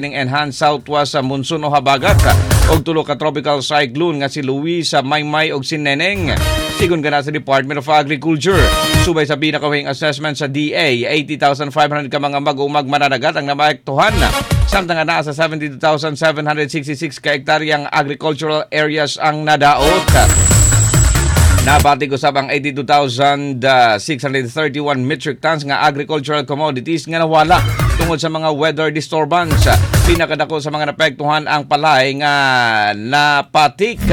ning enhanced southwest monsoon o habagat og tulo ka tropical cyclone nga si Luis, Maymay og Sineneng. Sigon gana sa Department of Agriculture, subay sa pinakawing assessment sa DA, 80,500 ka mga mag-umag mananagat ang namaektuhan. Samtang na sa 72,766 ka hektaryang agricultural areas ang nadaot. Nabatig usab ang 82,631 metric tons nga agricultural commodities nga nawala tungod sa mga weather disturbance. Pinakadako sa mga napektuhan ang palay nga napatik.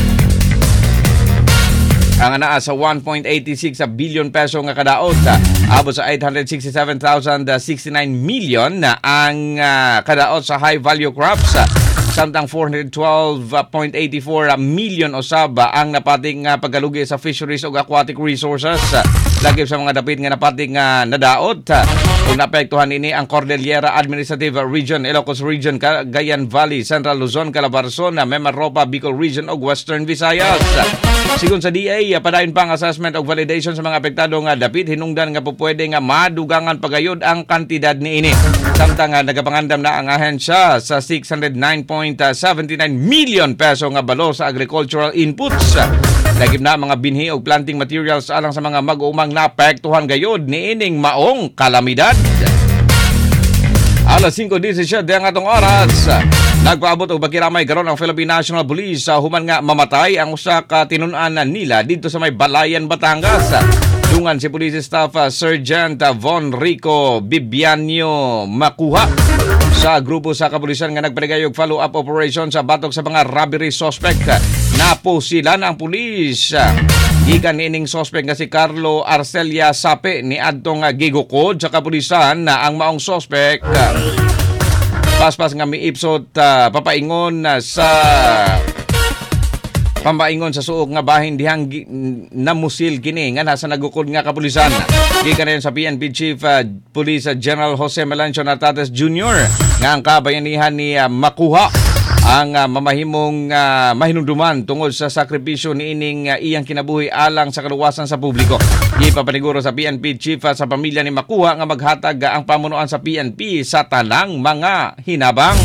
Ang naa sa 1.86 billion peso nga kadaot, abot sa 867,069 million ang kadaot sa high value crops. Samtang 412.84 million usab ang napating pagkalugi sa fisheries ug aquatic resources. Lagip sa mga dapit nga napating nadaot. Kung naapektuhan ini ang Cordillera Administrative Region, Ilocos Region, Cagayan Valley, Central Luzon, Calabarzon, Mimaropa, Bicol Region ug Western Visayas. Sigon sa DA, padayon pa ang assessment ug validation sa mga apektado nga dapit, hinungdan nga pupwede nga madugangan pagayod ang kantidad niini. Samtang nagapangandam na ang ahensya sa 609.79 million peso nga balo sa agricultural inputs. Lagip na mga binhi o planting materials alang sa mga mag-uumang naapektuhan gayod niining maong kalamidad. Alas 5:17 ang atong oras. Nagpaabot og bakiramay karon ang Philippine National Police human nga mamatay ang usa ka tinun-an nila dito sa may Balayan, Batangas. Dungan si Police Staff Sergeant Von Rico Bibianio Makuha sa grupo sa kapulisan nga nagpaligayog follow-up operation sa batok sa mga robbery suspect. Naposilan ang pulis. Gikan ining suspect nga si Carlo Arcelia Sape ni adtong gigukod sa kapulisan na ang maong suspect. Paspas nga miipsot papaingon sa pambaingon sa suok nga bahin dihang namusil kini nga nasa nagukod nga kapulisan. Gikan rin sa PNP Chief Police General Jose Melancio Nartates Jr. nga ang kabayanihan ni Makuha ang mamahimong mahinumduman tungod sa sakripisyo niining iyang kinabuhi alang sa kaluwasan sa publiko. Ipapaniguro sa PNP Chief sa pamilya ni Makuha nga maghatag ang pamunuan sa PNP sa tanang mga hinabang.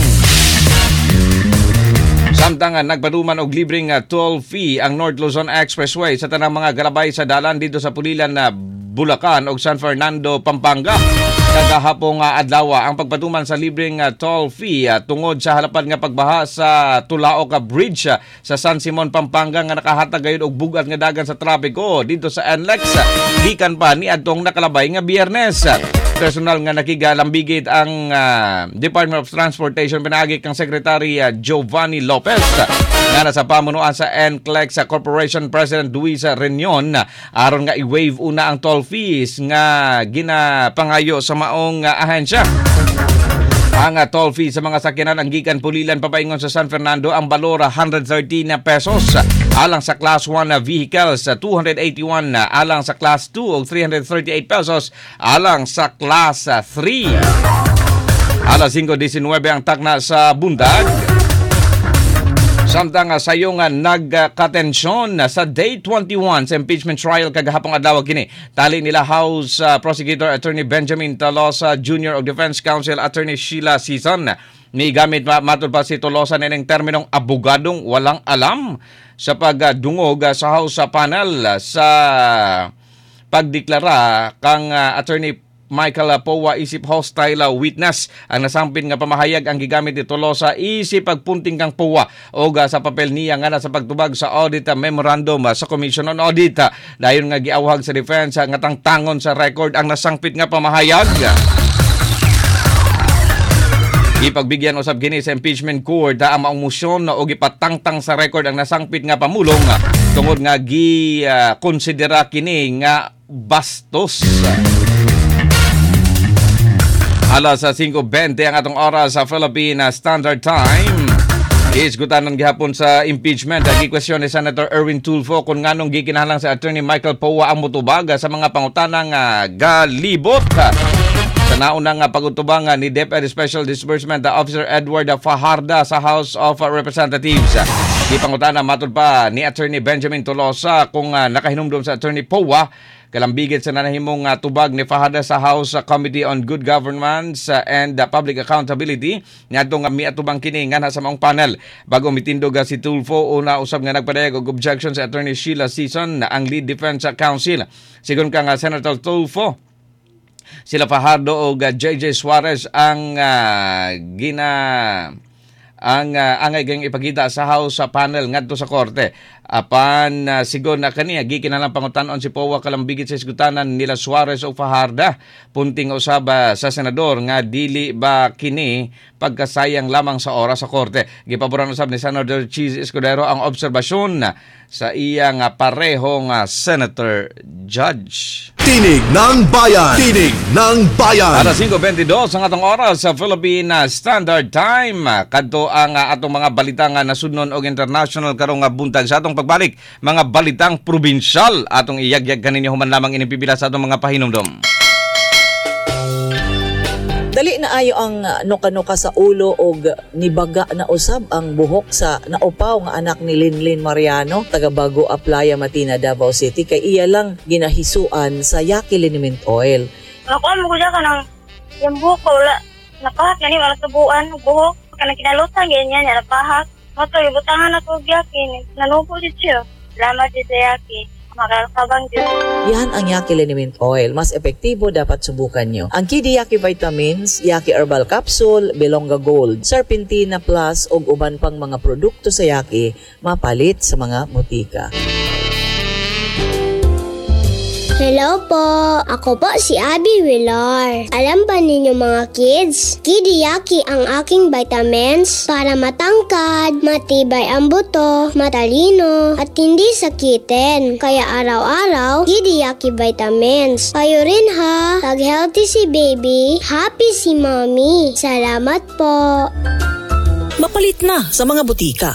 Samtang nagpaduman og libreng toll fee ang North Luzon Expressway sa tanang mga galabay sa dalan dito sa Pulilan na Bulacan ug San Fernando, Pampanga. Kagahapong adlaw ang pagpatuman sa libreng toll fee tungod sa halapan nga pagbaha sa Tulaoca Bridge sa San Simon, Pampanga nga nakahatag gayud og bugat nga dagan sa trapiko dito sa NLEX gikan pa ni adtong nakalabay nga Biyernes. Personal nga nakigalambigit ang Department of Transportation pinagi kang Secretary Giovanni Lopez nga nasa pamunuan sa NCLEX Corporation President Luis Reñon aron nga i-waive una ang toll fees nga ginapangayo sa maong ahensya. Ang toll fee sa mga sakyanan ang gikan Pulilan papaingon sa San Fernando ang balor 113 pesos alang sa Class 1 vehicles, 281 alang sa Class 2 o 338 pesos alang sa Class 3. Alas 5:19 ang takna sa bundag. Samtang sayo nga nagkatensyon sa Day 21 sa impeachment trial kagahapong adlaw kini. Tali nila House Prosecutor Attorney Benjamin Tolosa Jr. o Defense Counsel Attorney Sheila Season. Ni gamit matud pa si Tolosa nining terminong abogadong walang alam sa pagdungog sa House panel sa pagdeklara kang Attorney Michael Powa isip hostile witness. Ang nasampin nga pamahayag ang gigamit ni Tolosa isip pagpunting kang Powa o sa papel niya nga sa pagtubag sa audit memorandum sa Commission on Audit. Dayon nga giawhag sa defense nga tangtangon sa record ang nasangpit nga pamahayag. Ipagbigyan usab kini sa impeachment court ang maong motion o gipatangtang sa record ang nasangpit nga pamulong tungod nga konsidera kini nga bastos. Alas 5:20 ang atong oras sa Philippine Standard Time. Isgutan ng gihapon sa impeachment. Gikwestiyon ni Senator Erwin Tulfo kung nganong gikinahanglan sa Attorney Michael Powa ang mutubag sa mga pangutanang galibot. Sa naunang pagutubang ni Deputy Special Disbursement Officer Edward Fajarda sa House of Representatives. Gipangutana matud pa ni Attorney Benjamin Tolosa kung nakahinumdum sa Attorney Powa kalambigit sa nanahimong tubag ni Fahada sa House Committee on Good Governance and Public Accountability niadtong miatubang kini nga sa maong panel bago mitindog si Tulfo una usab nga nagpadayag og objection sa Attorney Sheila Season ang lead defense counsel. Sigon ka nga Senator Tulfo, sila Fajardo o JJ Suarez ang angay gayong ipakita sa House panel ngadto sa korte. Apan sigon na kaniya gikinalang pangutan-on si Powa kalambigit sa isgutanan nila Suarez o Fajarda. Punting usab sa senador nga dili ba kini pagkasayang lamang sa oras sa korte. Gipaboran usab ni Senator Cheese Escudero ang obserbasyon sa iyang parehong senator judge. Tinig ng Bayan! Tinig ng Bayan! Alas 5:22 ang atong oras sa Philippine Standard Time. Kadto ang atong mga balitang nasudnon og international karong buntag sa atong pagbalik. Mga balitang probinsyal atong iyagyag kaninyo human lamang inipipila sa atong mga pahinumdom. Dali na ayo ang nuka-nuka sa ulo og nibaga na usab ang buhok sa naupaw nga anak ni Linlin Mariano taga Bago Aplaya, Matina, Davao City kay iya lang ginahisuan sa Yaki Liniment Oil. Nakuha mo ko siya ka ng yung buhok ko, wala napahak na ni wala tubuan ng buhok. Kana kinalutan ganyan niya napahak. Mato ibutangan ako og Yaki, nanubo din siya. Salamat din sa Yaki. Makakabang din. Yan ang Yaki Liniment Oil. Mas epektibo dapat subukan nyo. Ang Kidi Yaki Vitamins, Yaki Herbal Capsule, Belonga Gold, Serpentina Plus ug uban pang mga produkto sa Yaki mapalit sa mga butika. Hello po! Ako po si Abby Villar. Alam ba ninyo mga kids? Kidiyaki ang aking vitamins para matangkad, matibay ang buto, matalino, at hindi sakitin. Kaya araw-araw, Kidiyaki vitamins. Kayo rin ha! Pag healthy si baby, happy si mommy. Salamat po! Mapalit na sa mga butika.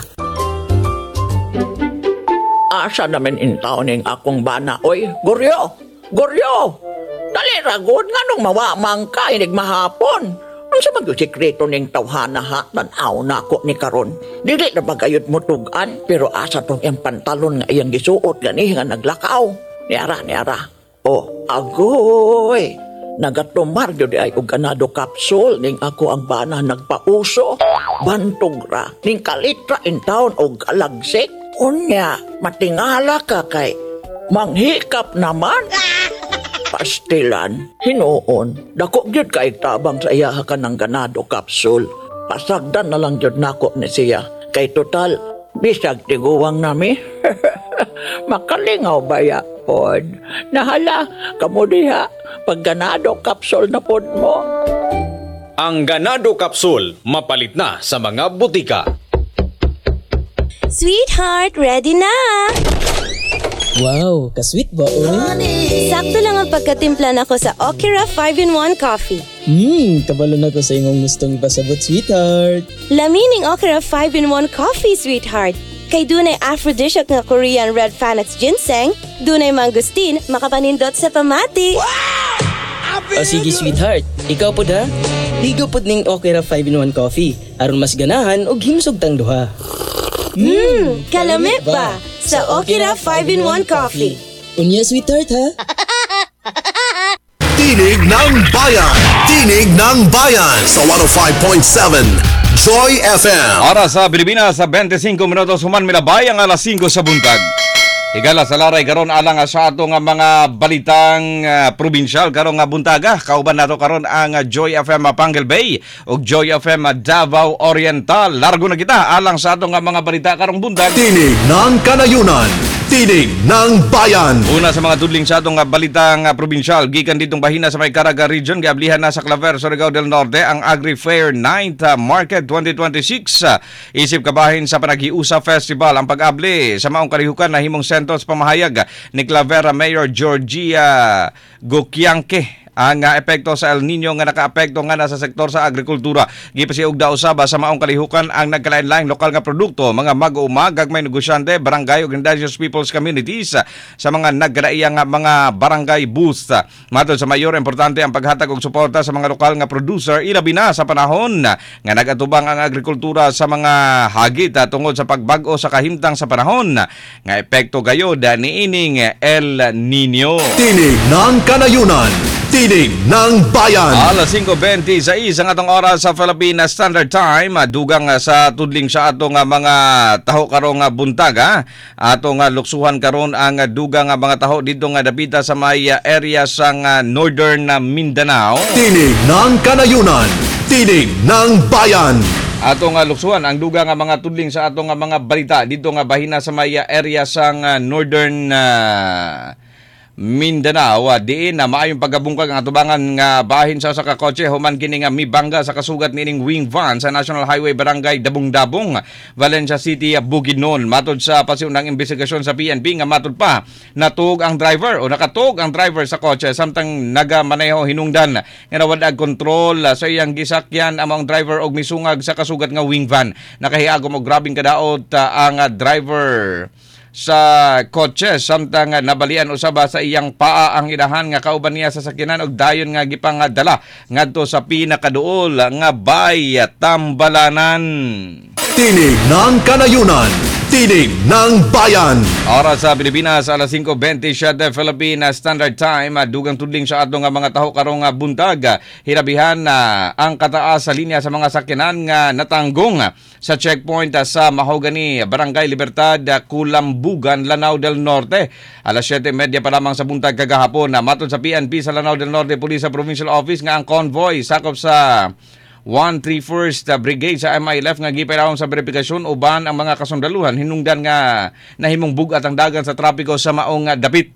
Asa namin intaw ning akong bana. Oy, Goryo! Goryo! Dali ragod nga nung mawamang ka inig mahapon. Ang sa mag-sikreto ning tawhana ha, tanaw na ako ni karon. Dili na bagayot mo tugan, pero asa tong iyang pantalon nga iyang gisuot gani nga naglakaw. Niara. Oh, agoy! Nagatumar yun ay og ganado capsule ning ako ang bana nagpauso. Bantog ra, ning kalitra in town og alagsik. Unya, matingala ka kay manghikap naman. Pastilan, hinuon, dako gyud kay tabang sa iya ka ng ganado capsule. Pasagdan na lang gyud nako ni siya. Kay total, bisag tiguwang nami. Makalingaw ba ya, pod? Nahala, kamo diha, pag ganado capsule na pod mo. Ang ganado capsule, mapalit na sa mga butika. Sweetheart, ready na! Wow, ka-sweet ba, oy? Sakto lang ang pagkatimpla nako sa Okira 5-in-1 Coffee. Kabalo na ko sa imong gustong ipasabot, sweetheart. Lamining Okira 5-in-1 Coffee, sweetheart. Kay dunay aphrodisiac nga Korean red Panax ginseng, dunay mangustin, makapanindot sa pamati. O sige, sweetheart. Ikaw po da? Ligo po ning Okira 5-in-1 Coffee. Aron mas ganahan og himsog tang duha. Kalamit ba? Sa Okira 5-in-1 Coffee. Unya, sweetheart, ha? Tinig ng Bayan! Tinig ng Bayan! Sa 105.7 Joy FM! Oras sa Pilipinas sa 25 minutos human milabay ang alas 5 sa buntag. Higala sa laray karon alang sa ato nga mga balitang probinsyal karong nga buntaga. Kauban nato karon ang Joy FM Pangal Bay ug Joy FM Davao Oriental. Largo na kita alang sa ato nga mga balita karong buntag. Tinig ng Kanayunan! Tinig ng Bayan! Una sa mga tudling sa atong balitang probinsyal, gikan ditong bahina sa may Caraga Region, giablihan na sa Claver, Surigao del Norte ang Agri-Fair 9th Market 2026. Isip kabahin sa Panaghiusa Festival ang pag-abli sa maong kalihukan na himong sentos pamahayag ni Claver Mayor Georgia Gokianke ang epekto sa El Nino nga nakaapekto nga na sa sektor sa agrikultura. Gipasiug daw usaba sa maong kalihukan ang nagkalain-laing lokal nga produkto, mga mag-uumag, gagmay negosyante, barangay ug indigenous people's communities sa mga nagkalaiyang mga barangay booth. Matod sa mayor, importante ang paghatag og suporta sa mga lokal nga producer, ilabi na sa panahon nga nagatubang ang agrikultura sa mga hagit tungod sa pagbag-o sa kahimtang sa panahon nga epekto gayod ni ining El Nino. Tinig ng Kanayunan, Tinig ng Bayan. Alas 5:26 ang atong oras sa Philippine Standard Time. Dugang sa tudling sa atong mga taho karong buntag. Atong luksuhan karon ang dugang mga taho dito nga dapita sa may area sa Northern Mindanao. Tinig ng Kanayunan, Tinig ng Bayan. Atong luksuhan ang dugang nga mga tudling sa atong mga balita dito nga bahina sa may area sa Northern Mindanao. Diin na maayong pagabungkag ang atubangan nga bahin sa kotse human kini nga mibangga sa kasugat nining wing van sa National Highway Barangay Dabong-Dabong, Valencia City, Bukidnon. Matod sa pasiunang investigasyon sa PNP nga matod pa natug ang driver o nakatug ang driver sa kotse samtang nagamaneho hinungdan nga nawadag kontrol sa iyang gisakyan among driver og misungag sa kasugat nga wing van. Nakahiagom og grabing kadaot ang driver sa kotse samtang nabalian usaba sa iyang paa ang idahan nga kauban niya sa sakyanan og dayon nga gipang dala ngadto sa pinakaduol nga bay Tambalanan. Tinig ng Kanayunan, Tinig ng Bayan. Oras sa Pilipinas, alas 5:27 Philippine Standard Time. Dugang tudling sa atong mga taho karong buntag. Hirabihan ang kataas sa linya sa mga sakyanan nga natanggong sa checkpoint sa Mahogany, Barangay Libertad, Kulambugan, Lanao del Norte. Alas 7:30 pa lamang sa buntag kagahapon. Matod sa PNP sa Lanao del Norte Police Provincial Office nga ang convoy sakop sa 131st Brigade sa MILF nga gipairawon sa verifikasyon uban ang mga kasundaluhan hinungdan nga nahimong bugat ang dagan sa trapiko sa maong dapit.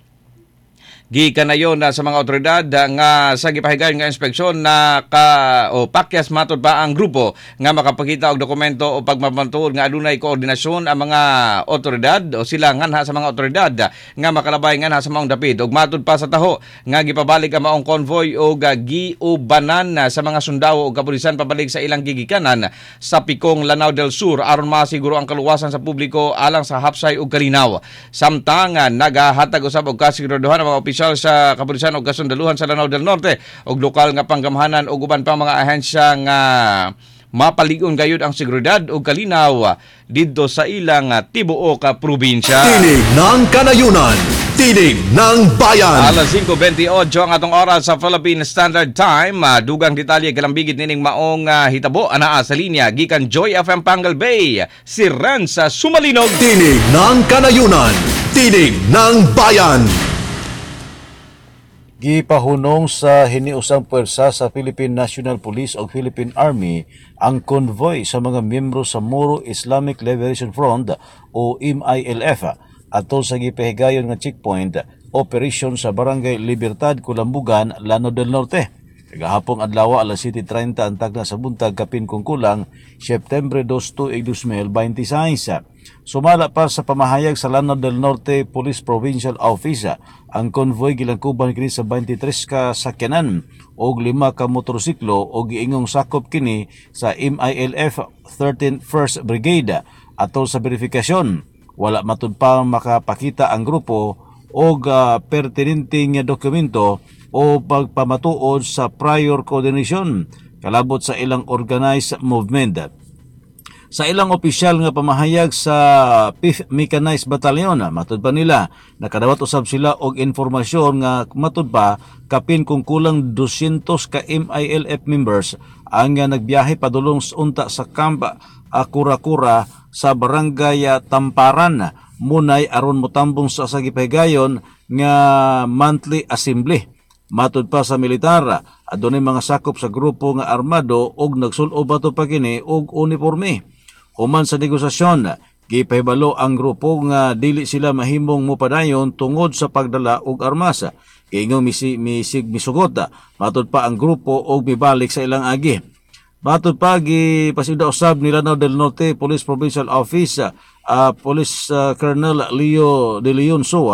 Gikanayon sa mga otoridad nga sa gipahigayon nga inspeksyon na pakyas matod pa ang grupo nga makapakita og dokumento o pagmamantuod nga adunay koordinasyon ang mga otoridad o sila nganha sa mga otoridad nga makalabay nganha sa maong dapit og matod pa sa taho nga gipabalik ang maong convoy og giubanan sa mga sundao og kapulisan pabalik sa ilang gigikanan sa Pikong, Lanao del Sur aron masiguro ang kaluwasan sa publiko alang sa hapsay ug kalinaw. Samtang nagahatag usab og kasiguraduhan ang mga opisyal sa kapulisan o kasundaluhan sa Lanao del Norte o lokal nga panggamhanan o uban pang mga ahensya nga mapaligon gayud ang seguridad o kalinaw didto sa ilang tibuok probinsya. Tinig ng Kanayunan, Tinig ng Bayan. Alas 5:28 ang atong oras sa Philippine Standard Time. Dugang detalye kalambigit nining maong hitabo anaa sa linya gikan Joy FM Pangal Bay. Si Renz Sumalinog. Tinig ng Kanayunan, Tinig ng Bayan. Gipahunong sa hiniusang puwersa sa Philippine National Police o Philippine Army ang convoy sa mga miyembro sa Moro Islamic Liberation Front o MILF atol sa gipahigayon nga checkpoint operation sa Barangay Libertad, Kulambugan, Lanao del Norte. Kagahapong adlaw alas 7:30 ang tagna sa buntag kapin kung kulang September 2, 2026. Sumala pa sa pamahayag sa Lanao del Norte Police Provincial Office ang convoy gilangkuban kini sa 23 ka sakyanan og 5 ka motorsiklo og giingong sakop kini sa MILF 13th 1st Brigade. Atol sa verifikasyon, wala matud pa makapakita ang grupo og pertinenteng dokumento o pagpamatuod sa prior coordination kalabot sa ilang organized movement. Sa ilang opisyal nga pamahayag sa 5th Mechanized Battalion, matud pa nila, nakadawat usab sila og informasyon nga matud pa kapin kung kulang 200 ka MILF members ang nagbiyahe padulong unta sa Camp Akura-Kura sa Barangay Tamparan, munay aron motambong sa gipahigayon nga monthly assembly. Matud pa sa militar, adunay mga sakop sa grupo nga armado og nagsul-ob ato pa kini og uniforme. Human sa negosasyon, gipahibalo ang grupo nga dili sila mahimong mupadayon tungod sa pagdala og armas. Ingong misugot, matud pa ang grupo og mibalik sa ilang agi. Matud pa gipasigda usab ni Lanao del Norte Police Provincial Office Police Colonel Leo de Leon Soa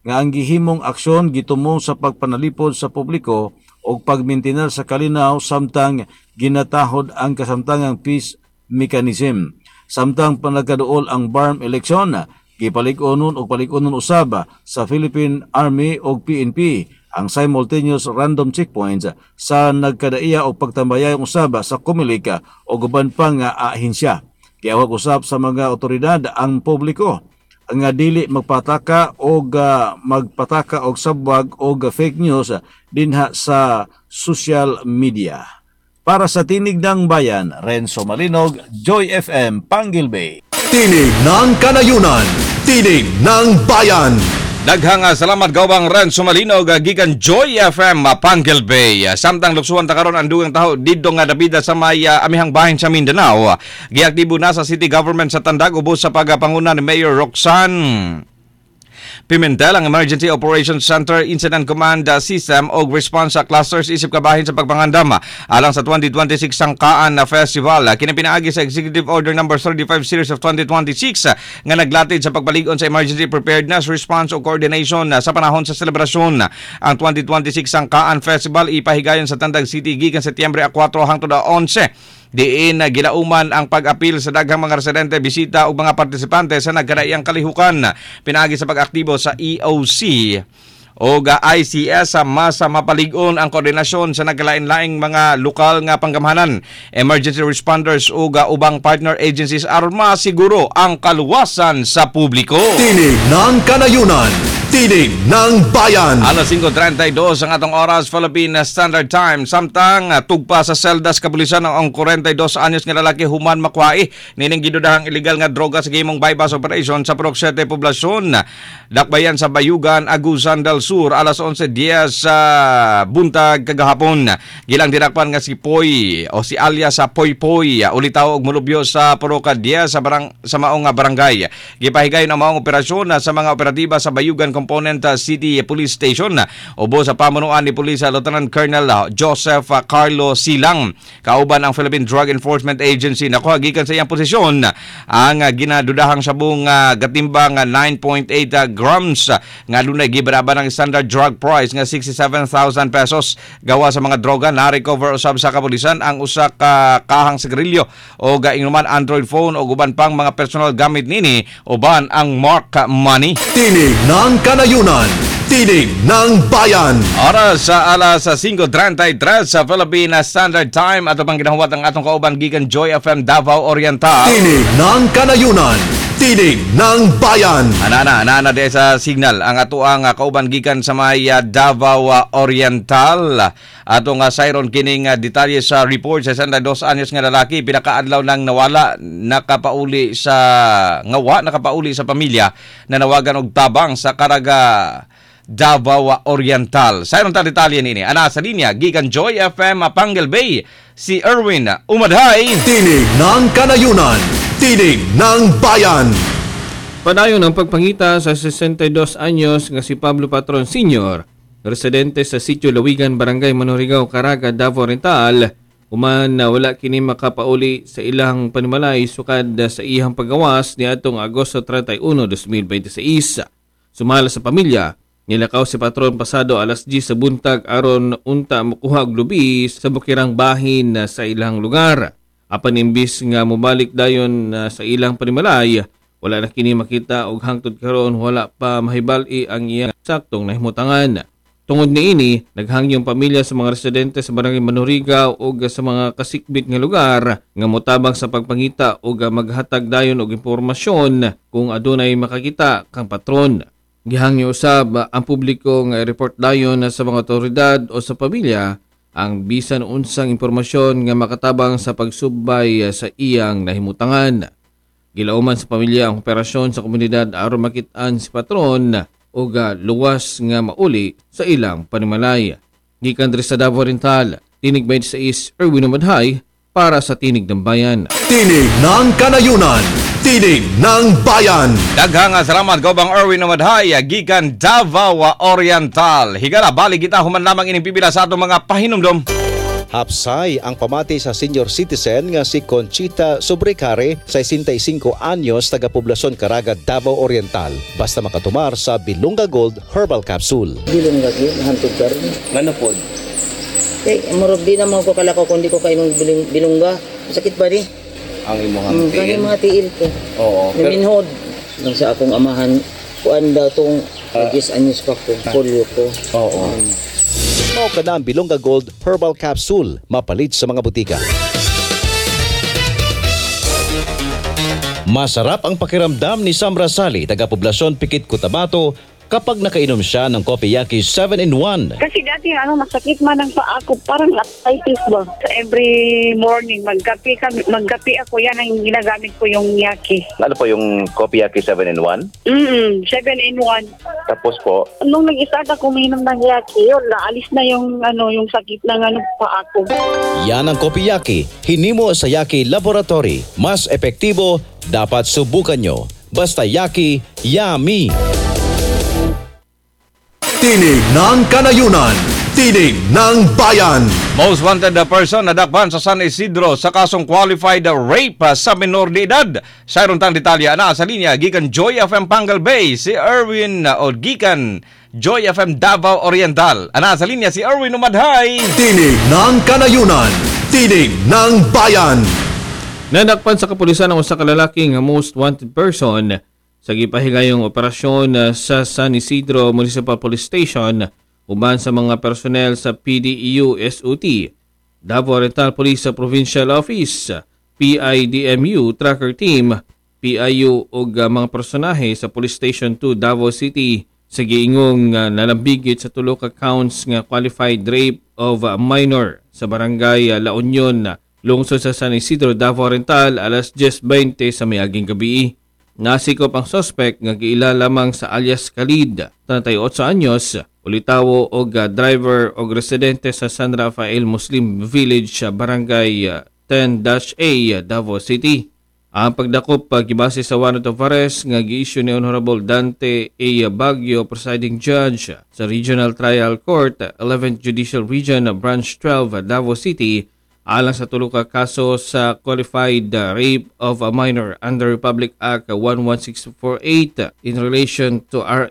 nga ang gihimong aksyon gitumong sa pagpanalipod sa publiko o pagmintinar sa kalinaw samtang ginatahod ang kasamtangang peace mechanism. Samtang panagkaduol ang BARM eleksyon, gipalig-unon o palig-unon usab sa Philippine Army o PNP ang simultaneous random checkpoints sa nagkadaiya o pagtambayayong usab sa Comelec o guban pang ahensya. Giawag usab sa mga otoridad ang publiko nga dili magpataka og magpataka og sabwag og fake news dinha sa social media. Para sa Tinig ng Bayan, Renzo Malinog, Joy FM, Panguil Bay. Tinig ng Kanayunan, Tinig ng Bayan. Daghang salamat gawang Renzo Malinog gikan Joy FM Panguil Bay. Samtang luksuhan ta karon ang dugang taho didto nga dabida sa may amihang bahin sa Mindanao. Giaktibo na sa city government sa Tandag ubos sa pagpanguna ni Mayor Roxanne Pimentel ang Emergency Operations Center Incident Command System o Response Clusters isip kabahin sa pagpangandam alang sa 2026 Sangkaan Festival. Kini pinaagi sa Executive Order No. 35 Series of 2026 nga naglatid sa pagpalig-on sa emergency preparedness, response o coordination sa panahon sa selebrasyon. Ang 2026 Sangkaan Festival ipahigayon sa Tandag City gikan Setyembre 4 hangtod 11. Diin gilauman ang pag-apil sa daghang mga residente, bisita ug mga partisipante sa nagkadaiyang kalihukan. Pinaagi sa pag-aktibo sa EOC o ICS sa masa mapalig-on ang koordinasyon sa nagkalain-laing mga lokal nga panggamhanan, emergency responders o ubang partner agencies aron masiguro ang kaluwasan sa publiko. Tinig ng Kanayunan, Tinig ng Bayan. Alas 5:32 ang atong oras, Philippine Standard Time. Samtang tugpa sa seldas kapulisan ang 42 anyos nga lalaki human makwai nining gidudahang illegal nga droga sa gimong bypass operation sa Purok 7 poblasyon. Dakbayan sa Bayugan, Agusan del Sur, alas 11:10 sa buntag kagahapon. Gilang dinakpan nga si Poy o si alias sa Poy Poy ulitaw og mulubyo sa Purok 10 sa maong barangay. Gipahigayon ang maong operasyon sa mga operatiba sa Bayugan Component City Police Station ubo sa pamunuan ni Police Lieutenant Colonel Joseph Carlo Silang. Kauban ang Philippine Drug Enforcement Agency na gikan sa iyang posisyon ang ginadudahang sabong gatimbang 9.8 grams nga dunay gibraban ng standard drug price nga 67,000 pesos. Gawa sa mga droga na recover usab sa kapulisan ang usa ka kahang sigarilyo o gaingnuman Android phone o uban pang mga personal gamit nini uban ang mark money. Tinig ng Kanayunan, Tinig ng Bayan. Oras sa alas 5:33 sa Philippine Standard Time at pang ginahuwat ang atong kauban gikan Joy FM Davao Oriental. Tinig ng Kanayunan, Tinig ng Bayan. Ana di sa signal ang ato ang kauban gikan sa may Davao Oriental. Atong siron kining detalye sa report sa 62 anyos nga lalaki pinakaadlaw nang nawala, nakapauli sa pamilya na nawagan og tabang sa Caraga, Davao Oriental. Sayron ta detalye nini. Ana sa linya gikan Joy FM Panguil Bay si Erwin Umadhay. Tinig ng Kanayunan, Tinig ng Bayan. Padayon ang pagpangita sa 62 anyos nga si Pablo Patron Sr., residente sa Sitio Lawigan, Barangay Manurigao, Caraga, Davao Oriental, human na wala kini makapauli sa ilang panimalay sukad sa iyang paggawas ni atong Agosto 31, 2026. Sumala sa pamilya, nilakaw si Patron pasado alas 10 sa buntag aron unta makuha og lubi sa bukirang bahin sa ilang lugar. Apan imbis nga mobalik dayon sa ilang panimalay, wala na kini makita og hangtod karon wala pa mahibal-i ang iyang saktong nahimutangan. Tungod niini, naghangyong pamilya sa mga residente sa Barangay Manurigao o sa mga kasikbit nga lugar nga motabang sa pagpangita o maghatag dayon og impormasyon kung adunay makakita kang patron. Gihangyo usab ang publiko nga report dayon sa mga otoridad o sa pamilya ang bisan unsang impormasyon nga makatabang sa pagsubay sa iyang nahimutangan. Gilauman sa pamilya ang operasyon sa komunidad aron makitaan si patron o luwas nga mauli sa ilang panimalay. Gikan diri sa Davao Oriental, Tinig 26 Erwin Umadhay para sa Tinig ng Bayan. Tinig ng Kanayunan, Tinig ng Bayan. Daghang salamat gawang Erwin Umadhay gikan Davao Oriental. Higala bali kita human lamang ining pipila sa atong mga pahinumdom. Hapsay ang pamati sa senior citizen nga si Conchita Sobrecare, 65 anyos, taga Poblacion Caraga, Davao Oriental, basta makatumar sa Bilunga Gold Herbal Capsule. Bilunga gyud hantod karon. Ngano pod? Murag di naman ko kalakaw kundi ko kainom bilungga. Sakit ba di? Ang imong Kani mga tiil ko. Oo. Naminhod. Nang sa akong amahan, kuan daw tong 10 anyos pa ko, polio ko. Oo. Mao kada ang Bilunga Gold Herbal Capsule, mapalit sa mga butika. Masarap ang pakiramdam ni Sam Rasali, taga Poblacion Pikit, Cotabato, kapag nakainom siya ng Kopiyaki 7-in-1. Kasi dati masakit man ang paa ko, parang arthritis ba. So every morning magkape ako, yan ang ginagamit ko yung yaki. Ano po yung Kopiyaki 7-in-1? 7-in-1. Tapos po? Nung nag-start ako uminom ng yaki, yun, naalis na yung sakit ng paa ko. Yan ang Kopiyaki, hinimo sa Yaki Laboratory. Mas epektibo, dapat subukan nyo. Basta Yaki, yummy! Tinig ng Kanayunan, Tinig ng Bayan. Most wanted person nadakpan sa San Isidro sa kasong qualified rape sa minor de edad. Sa irontang detalya na sa linya gikan Joy FM Pangal Bay si Erwin o gikan Joy FM Davao Oriental. Ana sa linya si Erwin Umadhay. Tinig ng Kanayunan, Tinig ng Bayan. Nadakpan sa kapulisan ang usa ka lalaki nga most wanted person sa gipahigayong operasyon sa San Isidro Municipal Police Station uban sa mga personnel sa PDEU SOT, Davao Oriental Police Provincial Office, PIDMU Tracker Team, PIU ug mga personahe sa Police Station 2 Davao City sa giingong nalambigit sa tulo ka counts nga qualified rape of a minor sa barangay La Union, lungsod sa San Isidro, Davao Oriental alas 10:20 sa miaging gabi. Nasikop ang suspect nga giila lamang sa alias Khalid, 38 anyos, ulitawo og driver og residente sa San Rafael Muslim Village, barangay 10-A, Davao City. Ang pagdakop gibase sa warrant of arrest nga gi-issue ni Honorable Dante A. Baguio, presiding judge sa Regional Trial Court, 11th Judicial Region, Branch 12, Davao City, alang sa tulo ka kaso sa qualified rape of a minor under Republic Act 11648 in relation to RA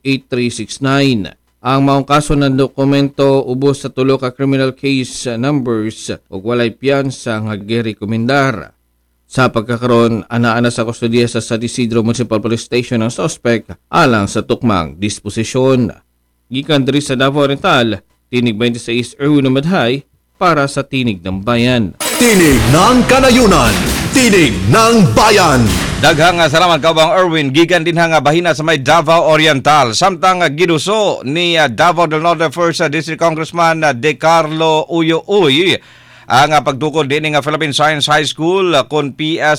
8369. Ang maong kaso ng dokumento ubos sa tulo ka criminal case numbers ug walay piyansa nga girekomendar. Sa pagkakaroon, ana-ana sa kustodiya sa San Isidro Municipal Police Station ang suspect alang sa tukmang disposisyon. Gikan diri sa Davao Oriental, Tinig 26, Erwin Umadhay, para sa Tinig ng Bayan. Tinig ng Kanayunan, Tinig ng Bayan. Daghang salamat kabang Erwin, gikan din nga bahina sa may Davao Oriental. Samtang giduso ni Davao del Norte 1st District Congressman De Carlo Uyo Uy ang pagtukod din ng Philippine Science High School kon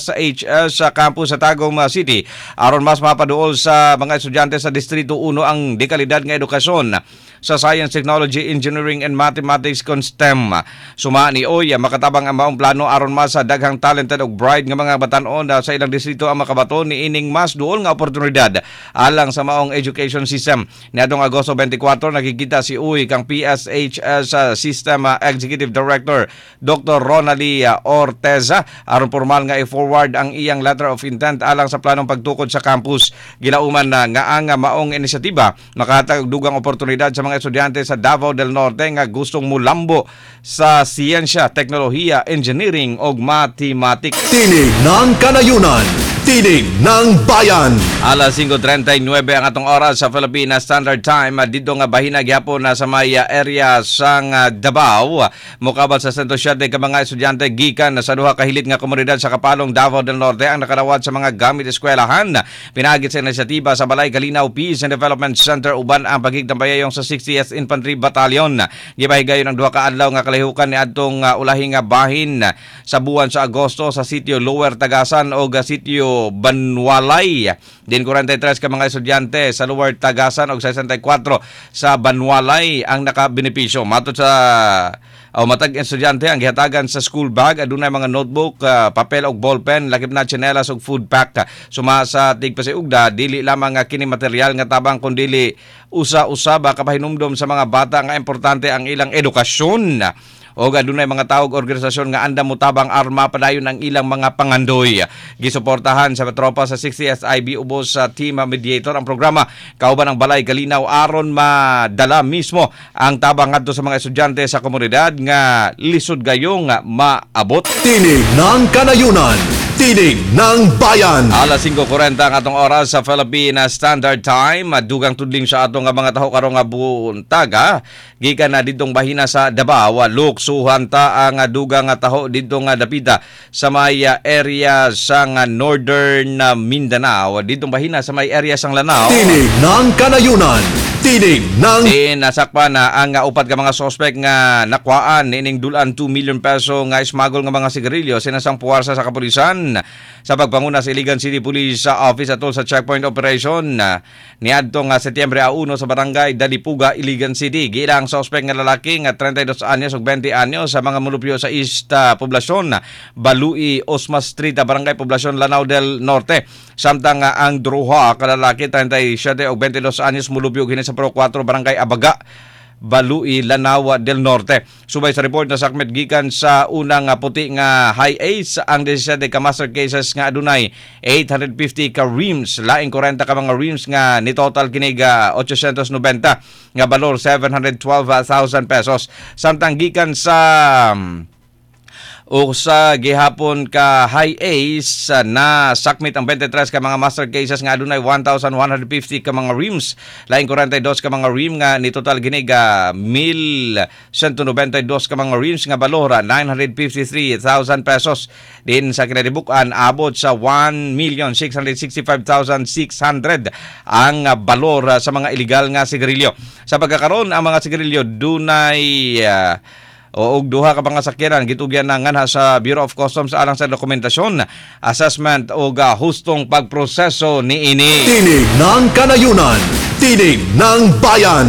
PSHS sa campus sa Tagum City aron mas mapaduol sa mga estudyante sa Distrito 1 ang dekalidad nga edukasyon sa Science, Technology, Engineering, and Mathematics kon STEM. Suma ni Oy makatabang ang maong plano aron mas sa daghang talented ug bright nga mga batan-on sa ilang distrito ang makabaton ni ining mas duol nga oportunidad alang sa maong education system. Niadtong Agosto 24 nakikita si Uy kang PSHS System Executive Director Dr. Ronaldie Orteza aron formal nga i-forward ang iyang letter of intent alang sa planong pagtukod sa campus. Gilauman na nga ang maong inisyatiba makahatag og dugang oportunidad sa mga estudyante sa Davao del Norte nga gustong mulambo sa siyensya, teknolohiya, engineering ug mathematics. Tinig ng Kanayunan, Tinig ng Bayan. Alas 5:39 ang atong oras sa Philippine Standard Time. Dito nga bahina gyapon na sa may area sang Davao. Mukabal sa Santo Siete ka mga estudyante gikan sa duha ka hilit nga komunidad sa Kapalong, Davao del Norte ang nakarawat sa mga gamit eskwelahan. Pinagit sa inisyatiba sa Balay Kalinaw Peace and Development Center uban ang pagigtambayayong sa 60th Infantry Battalion. Gipahigayon ang duha ka adlaw nga kalihukan ni adtong ulahing bahin sa buwan sa Agosto sa sitio Lower Tagasan o sitio Banwalay. Din 43 ka mga estudyante sa Lower Tagasan o 64 sa Banwalay ang nakabenepisyo. Matod sa matag estudyante ang gihatagan sa school bag, adunay mga notebook, papel og ballpen, lakip na tsinelas og food pack. Suma sa tigpasiugda, dili lamang kini material nga tabang kundi usa-usa ba kapahinumdom sa mga bata nga importante ang ilang edukasyon. o adunay mga tawag organisasyon nga andam mutabang arma padayon ang ilang mga pangandoy. Gisuportahan sa tropa sa 60 SIB ubos sa team mediator ang programa kauban ang balay kalinaw aron madala mismo ang tabang ngadto sa mga estudyante sa komunidad nga lisod gayong maabot. Tinig ng Kanayunan, Tinig ng Bayan. Alas 5:40 ang atong oras sa Philippine Standard Time. Dugang tudling sa atong mga taho karong buntaga gikan na didtong bahina sa Davao. Luksuhan ta ang dugang taho didtong dapita sa may area sang Northern Mindanao. Didtong bahina sa may area sang Lanao. Tinig ng Kanayunan, Tinig ng nasakpan na ang upat ka mga suspect nga nakwaan nining dulan 2 million peso nga smuggle nga mga sigarilyo sinasang puwersa sa kapulisan sa pagpanguna sa Iligan City Police Office atol sa checkpoint operation niadtong Setyembre 1 sa barangay Dalipuga, Iligan City. Gilang suspect nga lalaki nga 32 anyos ug 20 anyos sa mga mulupyo sa East Poblacion, Balui, Osma Street, barangay Poblacion, Lanao del Norte. Samtang ang druha ka lalaki 37 ug 22 anyos mulupyo kini sa Pro 4 barangay Abaga, Balui, Lanao del Norte. Subay sa report na sakmet gikan sa unang puti nga high ace ang 17 ka master cases nga adunay 850 ka rims, laing 40 ka mga rims nga ni total kini 890 nga balor 712,000 pesos. Samtang gikan sa o sa gihapon ka high ace na sakmit ang 23 ka mga master cases nga adunay 1,150 ka mga rims, laing 42 ka mga rim nga ni total ginig 1,192 ka mga rims nga balora 953,000 pesos. Din sa kinadibukan abot sa 1,665,600 ang balor sa mga illegal nga sigarilyo. Sa pagkakaroon ang mga sigarilyo dunay og duha ka mga sakyanan gitugyan na nganha sa Bureau of Customs alang sa dokumentasyon, assessment o hustong pagproseso niini. Tinig ng Kanayunan, Tinig ng Bayan.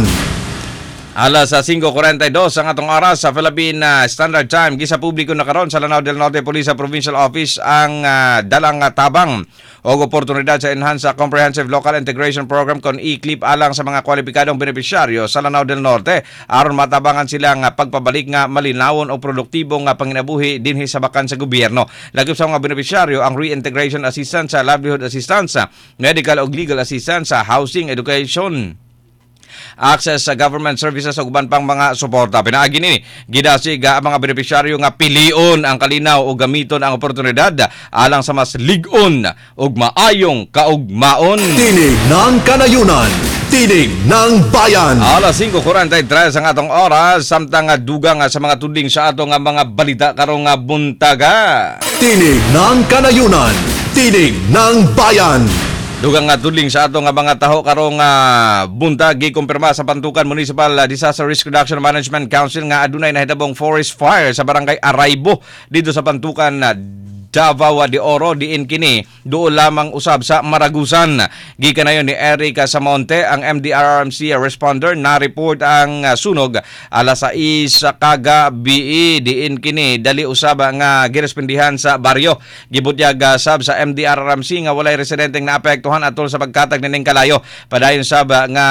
Alas 5:42 ang atong oras sa Philippine Standard Time. Gisa publiko na karon sa Lanao del Norte Police Provincial Office ang dalang tabang o oportunidad sa Enhanced Comprehensive Local Integration Program kon e-clip alang sa mga kwalipikadong benepisyaryo sa Lanao del Norte aron matabangan sila nga pagpabalik nga malinawon o produktibo nga panginabuhi dinhi sa bakan sa gobyerno. Lagip sa mga benepisyaryo ang reintegration assistance, livelihood assistance, medical o legal assistance, housing, education, access sa government services ug uban pang mga suporta. Pinaagi ni gidasig ang mga benepisyaryo nga pilion ang kalinaw o gamiton ang oportunidad alang sa mas lig-on ug maayong kaugmaon. Tinig ng Kanayunan, Tinig ng Bayan. Alas 5:43 ang atong oras samtang dugang sa mga tudling sa atong mga balita karong buntaga. Tinig ng Kanayunan, Tinig ng Bayan. Dugang nga tudling sa ato nga mga taho karong buntag gikumpirma sa Pantukan Municipal Disaster Risk Reduction Management Council nga adunay nahitabong forest fire sa barangay Araybo dito sa Pantukan Davao de Oro. Diin kini duol lamang usab sa Maragusan. Gikan nayon ni Eric Samonte ang MDRRMC responder na report ang sunog alas 6 kagabi. Diin kini dali usab nga girespondihan sa baryo. Gibutyag sab sa MDRRMC nga walay residenteng naapektuhan atol sa pagkatag nining kalayo. Padayon sab nga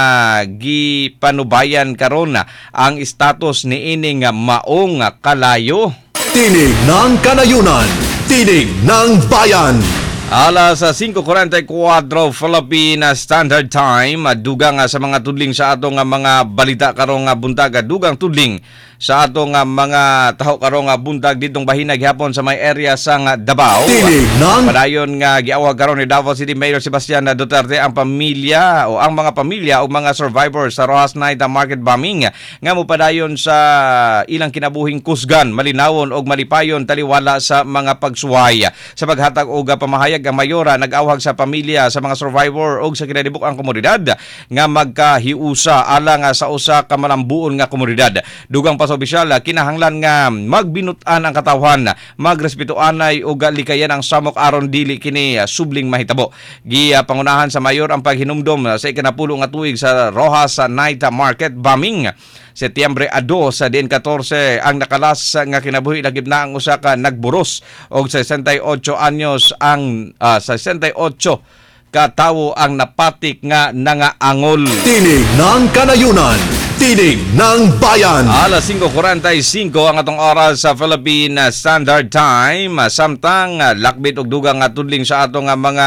gipanubayan karon ang status niining maong kalayo. Tinig ng Kanayunan, Tinig ng Bayan. Alas 5:44 Philippine Standard Time. Dugang sa mga tudling sa atong mga balita karong buntag. Dugang tudling sa atong mga taho karong buntag ditong bahina gihapon sa may area sang Davao. Tinig ng padayon nga giawag karon ni Davao City Mayor Sebastian Duterte ang pamilya o ang mga pamilya o mga survivors sa Rojas Night Market bombing nga mopadayon sa ilang kinabuhing kusgan, malinawon og malipayon taliwala sa mga pagsuway. Sa paghatag og pamahayag ang mayora nag-awhag sa pamilya sa mga survivor og sa kinadibuk ang komunidad nga magkahiusa alang sa usa ka malambuon nga komunidad. Dugang pa sa opisyal kinahanglan nga magbinutan ang katawhan, magrespetuanay og likayan ang samok aron dili kini subling mahitabo. Pangunahan sa mayor ang paghinumdom sa ikanapulo nga tuig sa Rojas Night Market bombing. Setyembre 2 sa din 14 ang nakalas nga kinabuhi lagip na ang usa ka nagburos og 68 anyos ang 68 katawo ang napatik nga nangaangol. Tinig ng Kanayunan, Tinig ng Bayan. Alas 5:45 ang atong oras sa Philippine Standard Time. Samtang lakbit og dugang nga tudling sa atong mga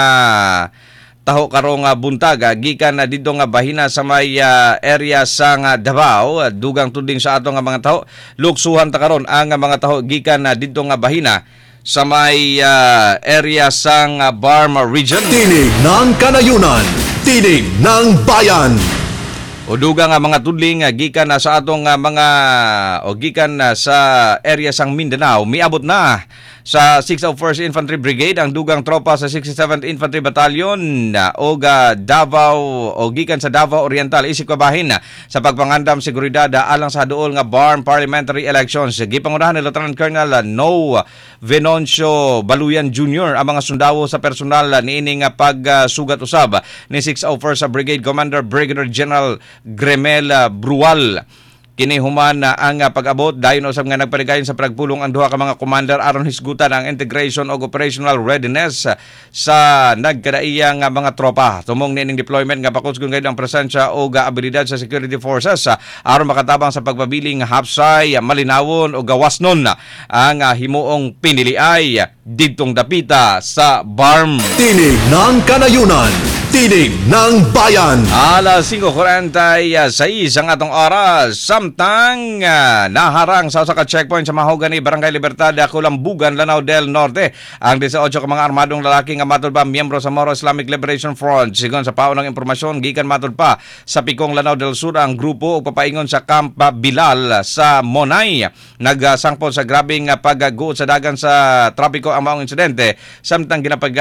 taho karong buntag gikan didto nga bahina sa may area sa Davao. Dugang tudling sa atong mga taho. Luksuhan ta karon ang mga taho gikan didto nga bahina sa may area sa Barm Region. Tinig ng Kanayunan. Tinig ng Bayan. O dugang nga mga tudling gikan sa atong mga gikan sa area sang Mindanao, miabot na sa 601st Infantry Brigade ang dugang tropa sa 67th Infantry Battalion o Davao o gikan sa Davao Oriental isip kabahin sa pagpangandam seguridad alang sa duol nga Barm Parliamentary Elections. Gipangunahan ni Lieutenant Colonel No Venoncio Baluyan Jr. ang mga sundalo sa personal niining pagsugat usab ni 601st Brigade Commander Brigadier General Gremel Brual. Kini human ang pag-abot dayon usab nga nagpaligayon sa pagpulong ang duha ka mga commander aron hisgutan ang integration o operational readiness sa nagkadaiyang mga tropa. Tumong nining deployment nga pakusgon gayud ang presensya o abilidad sa security forces aron makatabang sa pagbabiling hapsay, malinawon o gawasnon ang himuong piniliay didtong dapita sa Barm. Tinig ng Kanayunan. Tinig ng Bayan. Alas 5:46 ang atong oras. Samtang naharang sa usa ka checkpoint sa Mahogany, Barangay Libertad, Kulambugan, Lanao del Norte ang 18 ka mga armadong lalaki nga matud pa miyembro sa Moro Islamic Liberation Front. Sigon sa paunang impormasyon gikan matud pa sa Pikong Lanao del Sur ang grupo og papaingon sa Camp Bilal sa Monay. Nagsangpot sa grabing pagguot sa dagan sa trapiko ang maong insidente samtang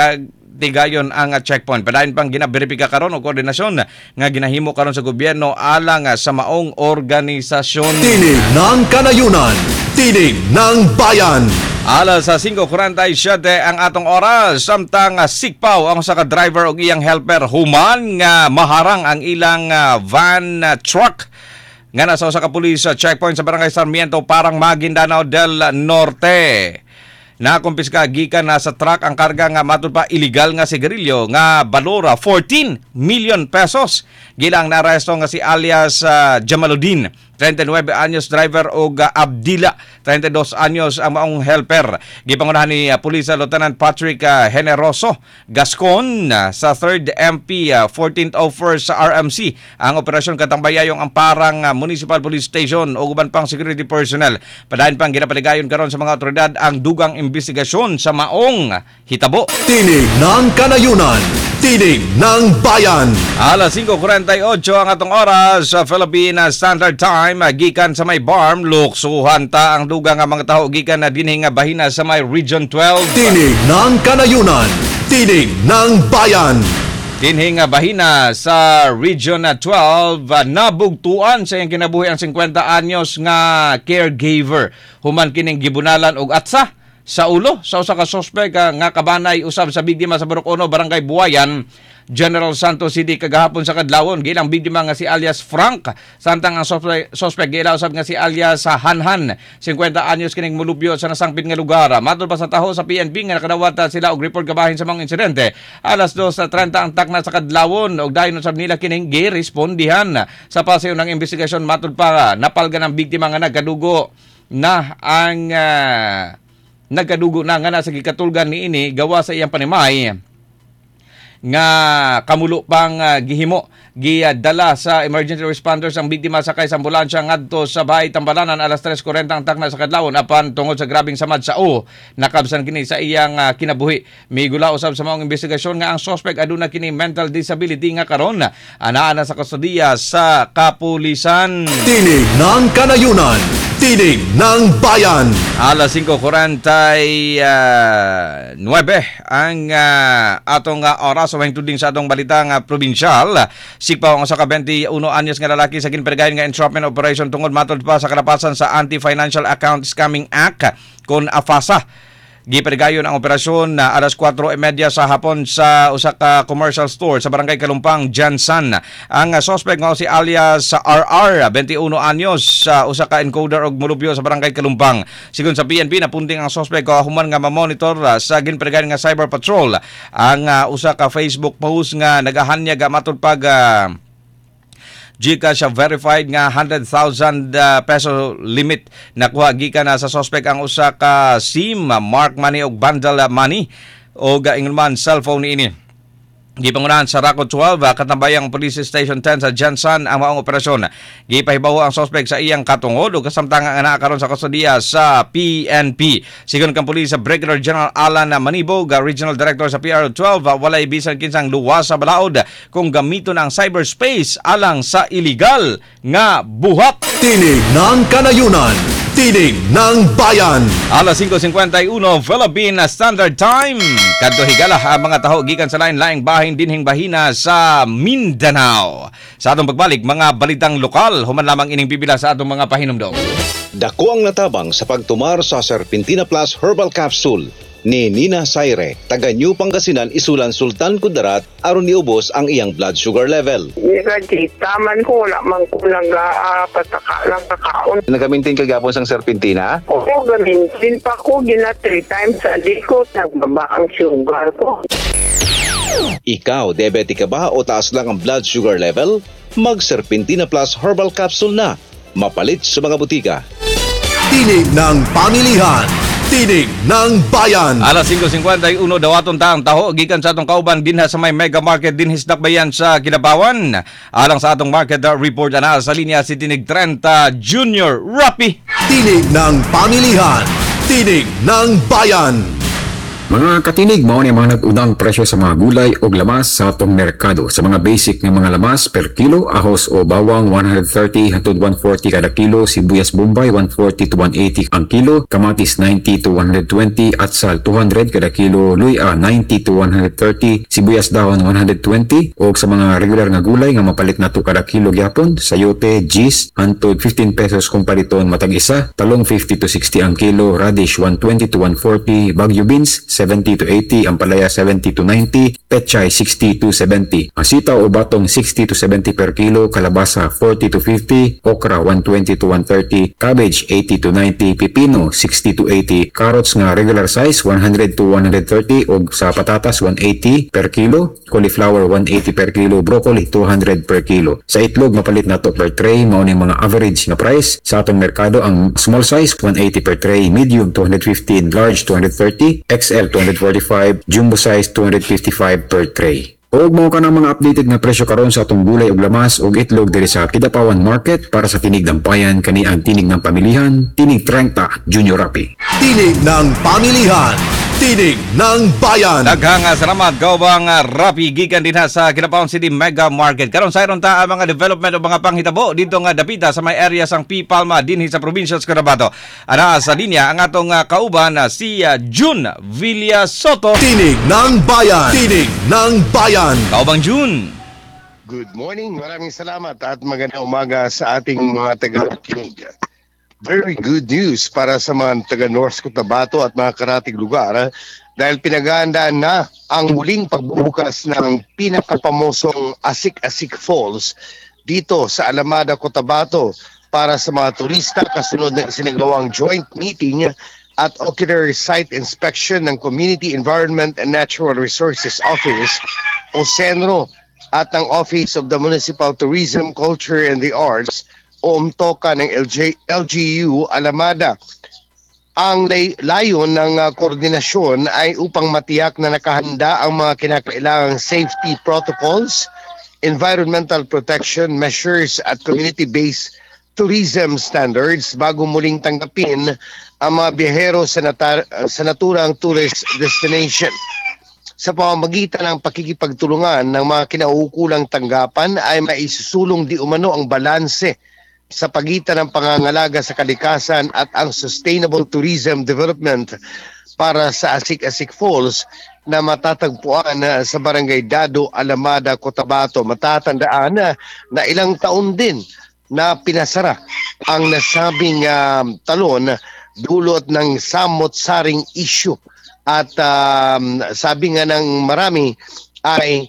tigayon ang checkpoint. Padayon pang ginaberipika karon o koordinasyon nga ginahimo karon sa gobyerno alang sa maong organisasyon. Tinig ng Kanayunan. Tinig ng Bayan. Alas 5:47 ang atong oras samtang sikpaw ang sa ka-driver og iyang helper human nga maharang ang ilang van truck nga nasa usa ka pulis checkpoint sa Barangay Sarmiento, Parang Maguindanao del Norte. Nakumpiska gikan na sa truck ang karga nga matud pa illegal nga sigarilyo nga balora 14 million pesos. Gilang naresto nga si alias Jamaluddin, 39 anyos driver o Abdila, 32 anyos ang maong helper. Gipangunahan ni Police Lieutenant Patrick Generoso Gascon sa 3rd MP 14th Officers sa RMC ang operasyon katangbayayong ang Parang Municipal Police Station o uban pang security personnel. Padayon pang ginapaligayon karon sa mga otoridad ang dugang investigasyon sa maong hitabo. Tinig ng Kanayunan. Tinig ng Bayan. Alas 5:48 ang atong oras sa Philippine Standard Time. Gikan sa may Barm, luksuhan ta ang dugang nga mga taho gikan na dinhi nga bahina sa may Region 12. Tinig ng Kanayunan. Tinig ng Bayan. Dinhi nga bahina sa Region 12 nabugtuan sa iyang kinabuhi ang 50 anyos nga caregiver. Human kining gibunalan og atsa sa ulo sa usa ka suspek nga kabanay usab sa biktima sa Burok 1, Barangay Buayan, General Santos City kagahapon sa kadlawon. Gilang biktima nga si alias Frank, samtang ang suspek gila usab nga si alias Hanhan, 50 anyos kining mulupyo sa nasangpit nga lugar. Matod pa sa taho sa PNP nga nakadawat sila og report kabahin sa mga insidente. Alas 2:30 ang takna sa kadlawon og dayon usab nila kining girespondihan sa pasayo ng investigasyon. Matod pa napalgan ang biktima nga nagkadugo na nga nasa gikatulgan niini gawa sa iyang panimay nga kamulo pang gihimo gidala sa emergency responders ang biktima sakay sa ambulansya ngadto sa bahay Tambalanan. Alas 3:40 ang takna sa kadlawon apan tungod sa grabing samad sa nakabsan kini sa iyang kinabuhi. Migula usab sa maong investigasyon nga ang suspect aduna kini mental disability nga karon anaa sa kustodiya sa kapulisan. Tinig ng Kanayunan. Tinig ng Bayan. Alas 5:49 ang atong oras sa tuding sa atong balita nga probinsyal. Sikpaw ang sa 21 anyos nga lalaki sa ginpergayon nga entrapment operation tungod matod pa sa kalapasan sa Anti-Financial Account Scamming Act kon AFASA. Gipergayon ang operasyon na alas 4:30 sa hapon sa usa ka commercial store sa Barangay Kalumpang, Jansan. Ang suspect nga si alias RR, 21 anyos, usa ka encoder og mulupyo sa Barangay Kalumpang. Sigon sa PNP, napunting ang suspect human nga ma-monitor sa ginpergayon nga cyber patrol ang usa ka Facebook post nga nagahanyag matod pag GCash verified nga 100,000 peso limit nakuha gikan sa suspect ang usa ka SIM, mark money o bundle money o ingon man cellphone ini. Gipangunahan sa Raco 12, katambayang Police Station 10 sa Jansan ang maong operasyon. Gipahibawo ang suspect sa iyang katungod o kasamtangang anak karon sa kustodiya sa PNP. Sigon kang Police Brigadier General Alan Manibog, Regional Director sa PR12, walay bisan kinsang luwas sa balaod kung gamiton ang cyberspace alang sa illegal nga buhat. Tinig ng Kanayunan, Tinig ng Bayan. Alas 5:51 Philippine Standard Time. Kadto higala ang mga taho gikan sa lain-laing bahin dinhing bahina sa Mindanao. Sa atong pagbalik, mga balitang lokal, human lamang ining bibila sa atong mga pahinumdom. Dako ang natabang sa pagtumar sa Serpentina Plus Herbal Capsule ni Nina Saire, taga New Pangasinan, Isulan, Sultan Kudarat, aron niubos ang iyang blood sugar level. Taman ko, wala man ko pataka lang kakaon. Nagamintin ka gapon sang Serpentina? Oo, gamintin pa ko, 3 times a day ko, nagbaba ang sugar ko. Ikaw, diabetic ka ba o taas lang ang blood sugar level? Mag Serpentina Plus Herbal Capsule na. Mapalit sa mga butika. Tinig ng Pamilihan, Tinig ng Bayan. Alas 5:51 dawaton ta ang taho gikan sa atong kauban dinha sa may Mega Market dinhi sa Dakbayan sa Kinabawan. Alang sa atong market report ana sa linya si Tinig 30 Junior Rapi. Tinig ng Pamilihan, Tinig ng Bayan. Mga katinig, mao ni mga nag-unang presyo sa mga gulay o lamas sa atong merkado. Sa mga basic ng mga lamas per kilo, ahos o bawang 130 hangtod 140 kada kilo, sibuyas bombay 140 to 180 ang kilo, kamatis 90 to 120 at sal 200 kada kilo, luya 90 to 130, sibuyas dahon 120 o sa mga regular nga gulay nga mapalit nato kada kilo gyapon, sayote, gis hangtod 15 pesos kung paliton matag isa, talong 50 to 60 ang kilo, radish 120 to 140, bagyo beans 70 to 80, ampalaya 70 to 90, pechay 60 to 70, asitaw o batong 60 to 70 per kilo, kalabasa 40 to 50, okra 120 to 130, cabbage 80 to 90, pipino 60 to 80, carrots nga regular size 100 to 130 o sa patatas 180 per kilo, cauliflower 180 per kilo, broccoli 200 per kilo. Sa itlog mapalit nato per tray, mao ni mga average nga price sa atong merkado. Ang small size 180 per tray, medium 215, large 230, XL 245, jumbo size 255 per tray. Og mao ka ng mga updated nga presyo karon sa atong gulay ug lamas ug itlog diri sa Kidapawan Market para sa Tinig ng Bayan, kani ang Tinig ng Pamilihan, Tinig 30 Junior Rapi. Tinig ng Pamilihan, Tinig ng Bayan. Daghang salamat kaubang Rapi gikan dinha sa Kidapawan City Mega Market. Karon sayron ta ang mga development o mga panghitabo dito nga dapita sa may area sang P. Palma dinhi sa probinsya sa Cotabato. Ana sa linya ang atong kauban si June Villasoto. Tinig ng Bayan, Tinig ng Bayan. Kaubang June. Good morning, maraming salamat at magandang umaga sa ating mga taga-kinig. Very good news para sa mga taga-North Cotabato at mga karatig lugar dahil pinaghahandaan na ang muling pagbubukas ng pinakapamosong Asik-Asik Falls dito sa Alamada, Cotabato para sa mga turista kasunod ng sinagawang joint meeting at ocular site inspection ng Community Environment and Natural Resources Office o CENRO at ng Office of the Municipal Tourism, Culture and the Arts o UMTOCA ng LGU Alamada. Ang layon ng koordinasyon ay upang matiyak na nakahanda ang mga kinakailangang safety protocols, environmental protection measures at community-based tourism standards bago muling tanggapin ang mga biyahero sa naturang tourist destination. Sa pamamagitan ng pakikipagtulungan ng mga kinauukulang tanggapan ay maisusulong di umano ang balanse sa pagitan ng pangangalaga sa kalikasan at ang sustainable tourism development para sa Asik-Asik Falls na matatagpuan sa Barangay Dado, Alamada, Cotabato. Matatandaan na ilang taon din na pinasara ang nasabing talon dulot ng samot-saring issue. At sabi nga ng marami ay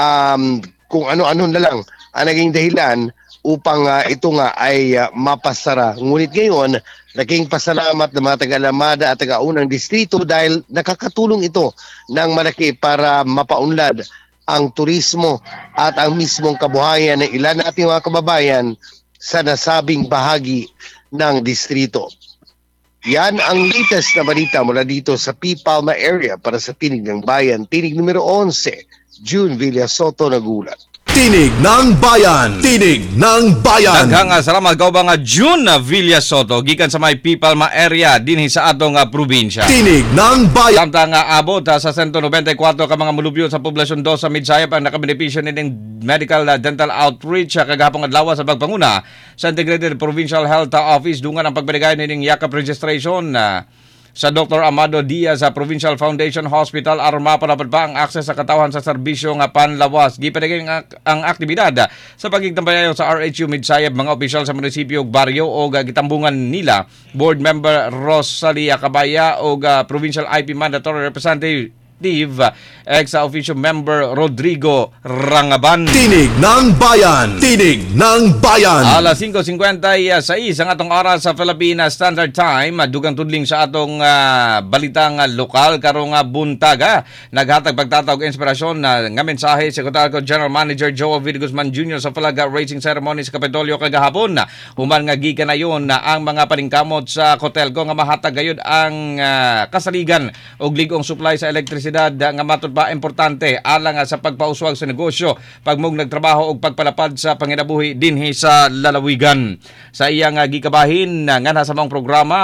kung ano-ano na lang ang naging dahilan upang ito nga ay mapasara. Ngunit ngayon, naging pasalamat ng mga taga-Alamada at taga-unang distrito dahil nakakatulong ito ng malaki para mapaunlad ang turismo at ang mismong kabuhayan ng ilan nating mga kababayan sa nasabing bahagi ng distrito. Yan ang latest na balita mula dito sa P. Palma area para sa Tinig ng Bayan, Tinig numero 11, June Villasoto nagulat. Tinig ng Bayan! Tinig ng Bayan! Daghang salamat kaubang June Villasoto gikan sa may P. Palma area dinhi sa atong probinsya. Tinig ng Bayan! Samtang abot sa 194 ka mga mulubyo sa poblasyon 2 sa Midsayap ang nakabenepisyo ning medical dental outreach kagahapon adlaw sa pagpanguna sa Integrated Provincial Health Office dungan ang pagbaligay ning yakap registration sa Dr. Amado Diaz sa Provincial Foundation Hospital aron mapalapad pa ang akses sa katawhan sa serbisyo nga panlawas. Gipadagay ang aktibidad sa pagigtambayayo sa RHU Midsayap mga opisyal sa munisipyo ug baryo o gitambungan nila Board Member Rosalia Cabaya o Provincial IP Mandatory Representative ex-official member Rodrigo Rangaban. Tinig ng Bayan! Tinig ng Bayan! Alas 5:56 ang atong oras sa Philippine Standard Time. Dugang tudling sa atong balitang lokal karong buntaga. Naghatag pagtatawag inspirasyon nga mensahe si Cotalco General Manager Joe Ovidio Guzman Jr. sa Flag Raising Ceremony sa Kapitolyo kagahapon. Human nga gikan na yun ang mga paningkamot sa Cotelco nga mahatag gayud ang kasaligan og ligong supply sa elektrisidad nga matud pa importante alang sa pagpauswag sa negosyo, pagmug nagtrabaho ug pagpalapad sa panginabuhi dinhi sa lalawigan. Sa iyang gikabahin nga nasa mong programa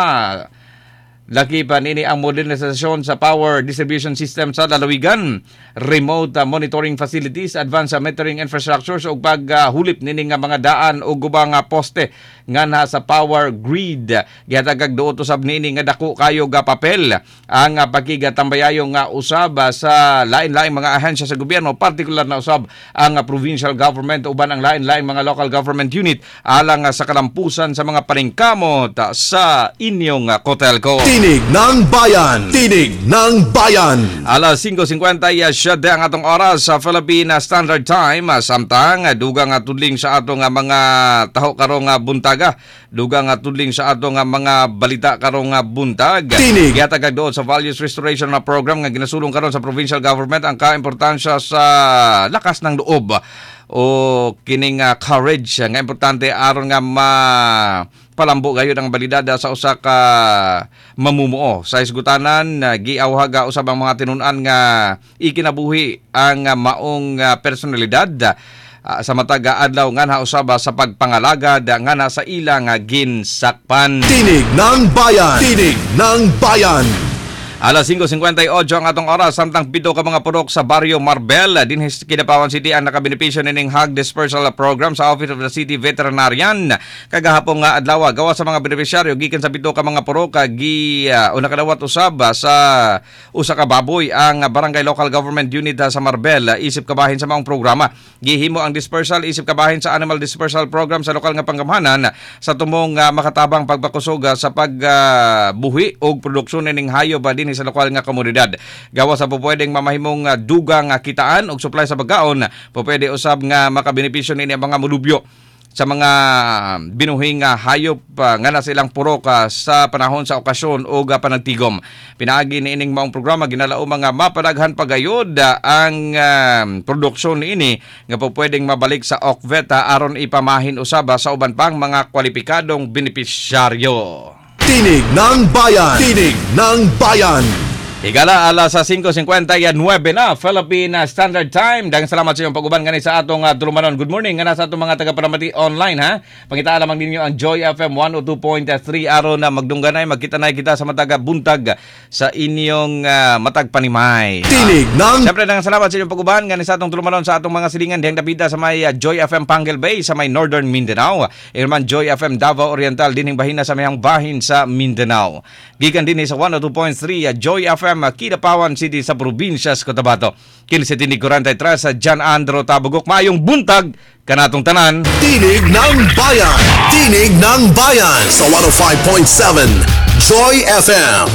laki pa nini ang modernisasyon sa power distribution system sa lalawigan, remote monitoring facilities, advanced metering infrastructures ug paghulip nini nga mga daan o gubang poste nga sa power grid. Gihatag duot usab nini nga dako kayo ga papel ang pakigatambayayo nga usab sa lain-laing mga ahensya sa gobyerno, partikular na usab ang provincial government uban ang lain-laing mga local government unit alang sa kalampusan sa mga paningkamot sa inyong Cotelco. Tinig ng Bayan! Tinig ng Bayan! Alas 5:50 ang atong oras sa Philippine Standard Time. Samtang dugang tudling sa atong mga taho karong buntaga. Dugang tudling sa atong mga balita karong buntag. Tinig! Gihatag doon sa Values Restoration Program nga ginasulong karon sa provincial government ang kaimportansya sa lakas ng loob o kining courage nga importante aron nga palambo gayud ang balidad sa usa ka mamumuo sa isgutanan. Giawhag usab ang mga tinun-an nga ikinabuhi ang maong personalidad sa matag adlaw nga usab sa pagpangalagad nga sa ilang ginsakpan. Tinig ng Bayan! Tinig ng Bayan! Alas 5:58 ang atong oras, samtang pito ka mga purok sa Barrio Marbel dinhi sa Kidapawan City ang nakabenepisyo nining Hog Dispersal Program sa Office of the City Veterinarian. Kagahapon nga adlaw gawa sa mga benepisyaryo gikan sa pito ka mga purok nakadawat usab sa usa ka baboy ang Barangay Local Government Unit sa Marbel isip kabahin sa mga programa. Gihimo ang dispersal isip kabahin sa Animal Dispersal Program sa lokal nga panggamhanan sa tumong makatabang pagbakusog sa pagbuhi og produksyon ning hayop din sa lokal nga komunidad. Gawa sa pupwedeng mamahimong dugang kitaan og supply sa pagkaon, pupwede usab nga makabenepisyo nini ang mga mulubyo sa mga binuhing hayop nga na silang purok sa panahon sa okasyon o panagtigom. Pinaagi ni ining maong programa ginalao mga mapadaghan pagayod ang produksyon niini nga pupwedeng mabalik sa OCVET aron ipamahin usab sa uban pang mga kwalipikadong benepisyaryo. Tinig ng Bayan! Tinig ng Bayan! Higala alas 5:59 na Philippine Standard Time. Daghang salamat sa iyong pag-uban ngani sa atong tulumanon. Good morning ngana sa atong mga taga-Paramati online ha. Pangitaan lamang ninyo ang Joy FM 102.3 aron na magdungganay magkita-nay kita sa mataga buntag sa inyong matag panimay. Tinig ng Siyempre daghang salamat sa iyong pag-uban ngani sa atong tulumanon sa atong mga silingan dihang dapita sa may Joy FM Pangal Bay sa may Northern Mindanao. Irman Joy FM Davao Oriental dinhing bahina sa mayang bahin sa Mindanao. Gikan dinhi sa 102.3 Joy FM Kidapawan City sa probinsya sa Cotabato. Kini sa Tinig 43 sa John Andro Tabugok. Maayong buntag kanatong tanan. Tinig ng Bayan! Tinig ng Bayan! Sa 105.7 Joy FM.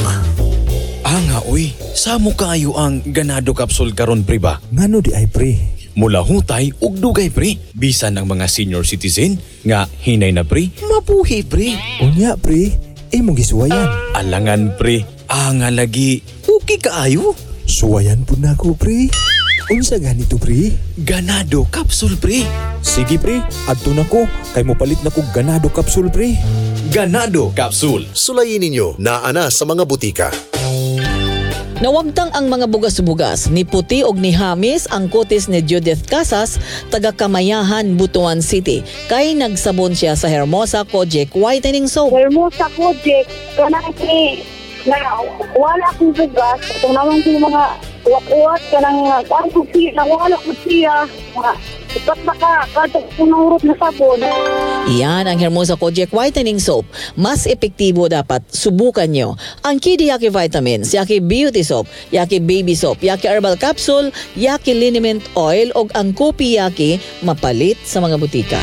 Nga uy, samo kaayo ang ganado kapsul karon pre ba? Ngano di ay pre? Mula hutay ug dugay pre. Bisan ng mga senior citizen nga hinay na pre, mabuhi pre. Unya pre, imong gisuwayan. Alangan pre, nga lagi okay kaayo. Suwayan po na ko pre. Unsa ganito, pre? Ganado Capsule, pre. Sige, pre. Adto na ko. Kay mo palit na ko ganado capsule, pre. Ganado Capsule. Sulayin ninyo na ana sa mga butika. Nawagtang ang mga bugas-bugas ni Puti og ni Hamis ang kutis ni Judith Casas taga Kamayahan, Butuan City kay nagsabon siya sa Hermosa Kojic Whitening Soap. Hermosa Kojic, kanang na wala akong bugas. Itong naman ko mga uwat-uwat kanang kung siya, wala ko siya. Ipat na ka, katong punurot na sabon. Iyan ang Hermosa Kojic Whitening Soap. Mas epektibo dapat subukan nyo. Ang Kidi Yaki Vitamins, Yaki Beauty Soap, Yaki Baby Soap, Yaki Herbal Capsule, Yaki Liniment Oil o ang Kopi Yaki mapalit sa mga butika.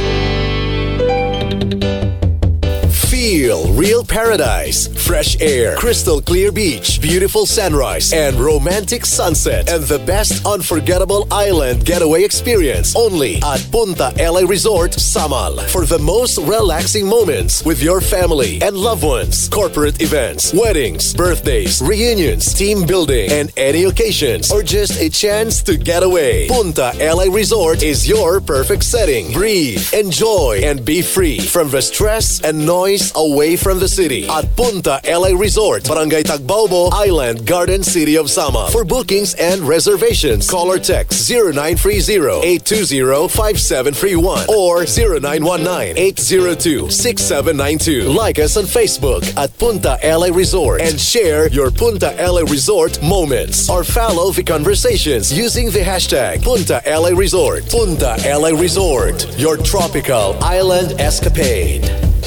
Feel real paradise, fresh air, crystal clear beach, beautiful sunrise, and romantic sunset, and the best unforgettable island getaway experience only at Punta LA Resort, Samal. For the most relaxing moments with your family and loved ones, corporate events, weddings, birthdays, reunions, team building, and any occasions, or just a chance to get away. Punta LA Resort is your perfect setting. Breathe, enjoy, and be free from the stress and noise away from the city at Punta LA Resort, Barangay Tagbaobo, Island Garden City of Sama. For bookings and reservations, call or text 0930-820-5731 or 0919-802-6792. Like us on Facebook at Punta LA Resort and share your Punta LA Resort moments or follow the conversations using the hashtag Punta LA Resort. Punta LA Resort, your tropical island escapade.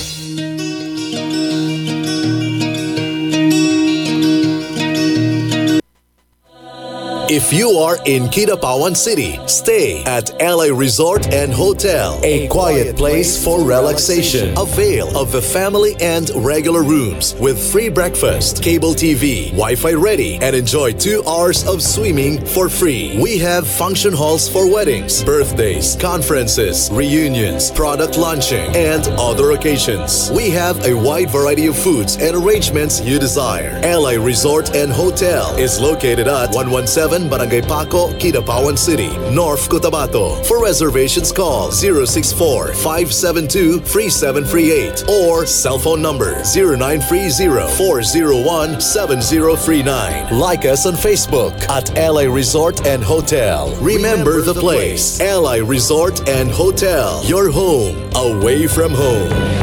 If you are in Kidapawan City, stay at LA Resort and Hotel, a quiet place for relaxation. Avail of the family and regular rooms with free breakfast, cable TV, Wi-Fi ready, and enjoy 2 hours of swimming for free. We have function halls for weddings, birthdays, conferences, reunions, product launching, and other occasions. We have a wide variety of foods and arrangements you desire. LA Resort and Hotel is located at 117 Barangay Paco, Kidapawan City, North Cotabato. For reservations, call 064-572-3738 or cell phone number 0930-401-7039. Like us on Facebook at LA Resort and Hotel. Remember the place, LA Resort and Hotel, your home away from home.